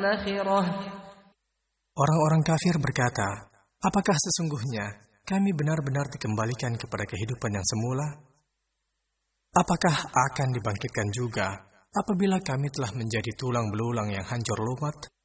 الآخرة. Orang-orang kafir berkata, apakah sesungguhnya kami benar-benar dikembalikan kepada kehidupan yang semula? Apakah akan dibangkitkan juga apabila kami telah menjadi tulang belulang yang hancur lumat?